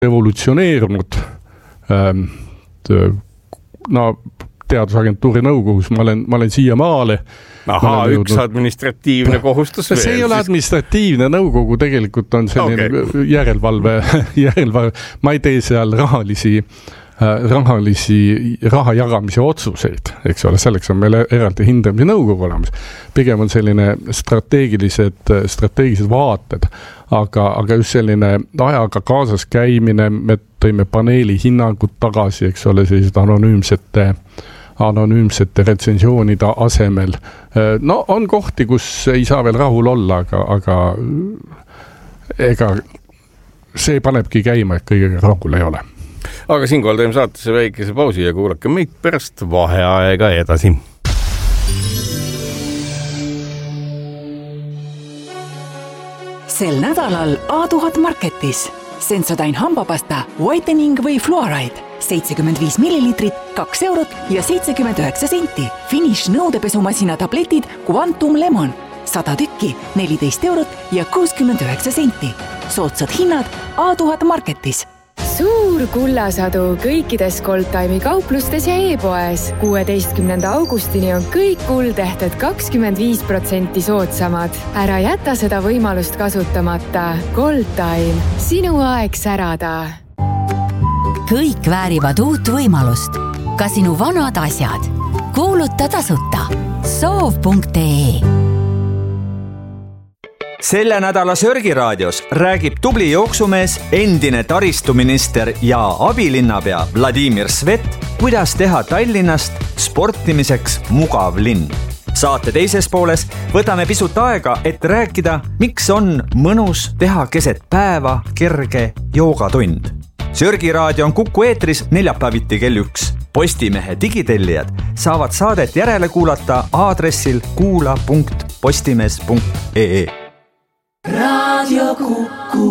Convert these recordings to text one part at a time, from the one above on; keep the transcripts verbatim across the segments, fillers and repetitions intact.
evolutsioneerunud no teadusagentuuri nõukogus ma olen, ma olen siia maale. Ahaa, üks jõudnud... administratiivne kohustus veel. See ei ole administratiivne nõukogu, tegelikult on selline okay. järelevalve, järelevalve. Ma ei tee seal rahalisi, rahalisi raha jagamise otsuseid, eks ole, selleks on meil eraldi hindamise nõukogu olemas. Pigem on selline strateegilised, strateegilised vaated, aga, aga just selline ajaga kaasas käimine, me tõime paneeli hinnangud tagasi, eks ole, sellised anonüümsete anonüümsete retsensioonide asemel. No on kohti, kus ei saa veel rahul olla, aga, aga ega see panebki käima, et kõigega rahul ei ole. Aga siinkohal teeme saatesse väikese pausi ja kuulake meid pärast vaheaega edasi. Sel nädalal A tuhat Marketis Sensodyne hambapasta, whitening või fluoride seitsekümmend viis milliliitrit, kaks eurot ja seitsekümmend üheksa senti. Finish nõudepesumasina tabletid Quantum Lemon, sada tükki, neliteist eurot ja kuuskümmend üheksa senti. Soodsad hinnad A tuhat Marketis. Suur kullasadu kõikides Goldtime'i kauplustes ja e-poes. kuueteistkümnenda augustini on kõik kuldehted kakskümmend viis protsenti soodsamad. Ära jäta seda võimalust kasutamata. Goldtime, sinu aeg särada. Kõik väärivad uut võimalust. Ka sinu vanad asjad. Kuuluta tasuta. soov punkt ee Selle nädala Sörgiraadios räägib tubli jooksumees, endine taristuminister ja abilinnapea Vladimir Svet, kuidas teha Tallinnast sportimiseks mugav linn. Saate teises pooles võtame pisut aega, et rääkida, miks on mõnus teha keset päeva kerge joogatund. Sörgiraadio on Kuku eetris neljapäeviti kell üks. Postimehe digitellijad saavad saadet järele kuulata aadressil kuula punkt postimees punkt ee. Radio Kuku.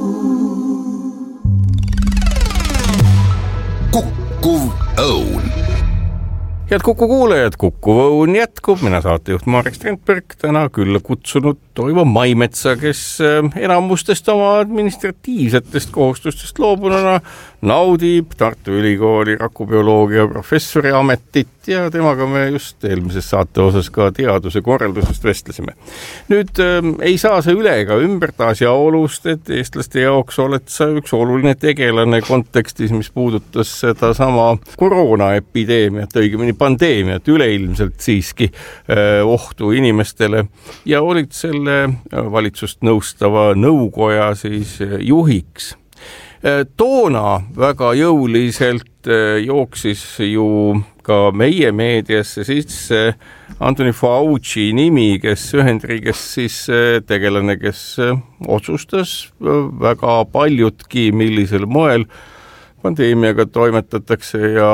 Kuku Õun. Head Kuku kuulajad, Kuku Õun jätkub. Mina saatejuht Marek Strandberg, täna külla kutsunud Toivo Maimetsa, kes enamustest oma administratiivsetest kohustustest loobununa naudib Tartu Ülikooli rakubioloogia professori ametit ja temaga me just eelmises saate osas ka teaduse korraldusest vestlesime. Nüüd äh, ei saa see üle ega ümbert asjaolust, et eestlaste jaoks oled sa üks oluline tegelane kontekstis, mis puudutas seda sama koroonaepideemiat, õigemini pandeemiat, üleilmselt siiski äh, ohtu inimestele ja olid selle valitsust nõustava nõukoja siis juhiks. Toona väga jõuliselt jooksis ju ka meie meediasse sisse Anthony Fauci nimi, kes Ühendriigis siis tegelane, kes otsustas väga paljutki, millisel moel pandeemiaga toimetatakse ja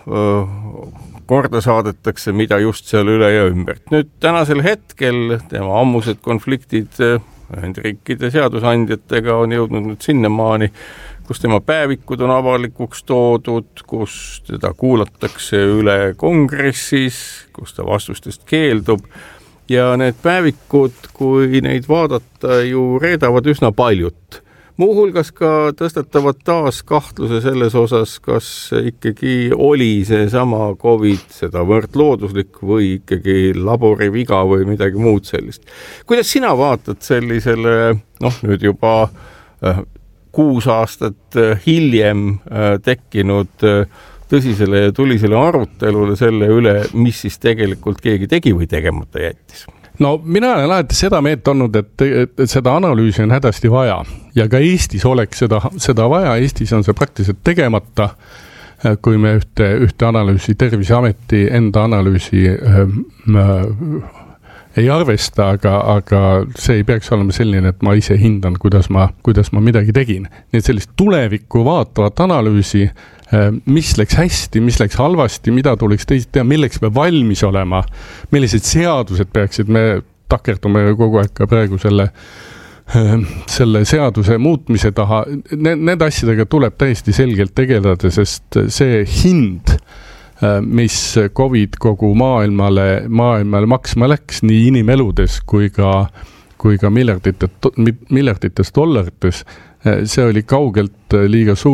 korda saadetakse, mida just seal üle ja ümbert. Nüüd tänasel hetkel tema ammused konfliktid Ühendriikide seadusandjatega on jõudnud nüüd sinnamaani, kus tema päevikud on avalikuks toodud, kus teda kuulatakse üle kongressis, kus ta vastustest keeldub ja need päevikud, kui neid vaadata, ju reedavad üsna paljut. Muuhulgas ka tõstatavad taas kahtluse selles osas, kas ikkagi oli see sama COVID seda võrd looduslik või ikkagi laboriviga või midagi muud sellist. Kuidas sina vaatad sellisele, noh nüüd juba äh, kuus aastat hiljem äh, tekkinud äh, tõsisele ja tulisele arutelule selle üle, mis siis tegelikult keegi tegi või tegemata jättis? No mina olen alati seda meelt olnud, et, et seda analüüsi on hädasti vaja ja ka Eestis oleks seda, seda vaja. Eestis on see praktiliselt tegemata, kui me ühte, ühte analüüsi, Terviseameti enda analüüsi äh, ei arvesta, aga, aga see ei peaks olema selline, et ma ise hindan, kuidas ma, kuidas ma midagi tegin. Nii et sellist tulevikku vaatavat analüüsi, mis läks hästi, mis läks halvasti, mida tuleks teised teha, milleks me valmis olema, millised seadused peaksid, me takerdume kogu aeg ka praegu selle, selle seaduse muutmise taha. Need asjadega tuleb täiesti selgelt tegeleda, sest see hind, mis COVID kogu maailmale, maailmale maksma läks nii inimeludes kui ka, kui ka miljardites, miljardites dollarites, see oli kaugelt liiga suur.